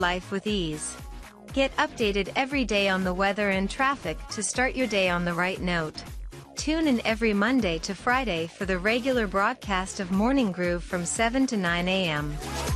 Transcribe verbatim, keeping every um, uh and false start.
life with ease. Get updated every day on the weather and traffic to start your day on the right note. Tune in every Monday to Friday for the regular broadcast of Morning Groove from seven to nine a m